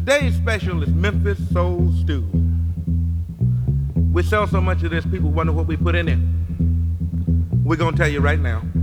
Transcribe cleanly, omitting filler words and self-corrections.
Today's special is Memphis Soul Stew. We sell so much of this, people wonder what we put in it. We're going to tell you right now.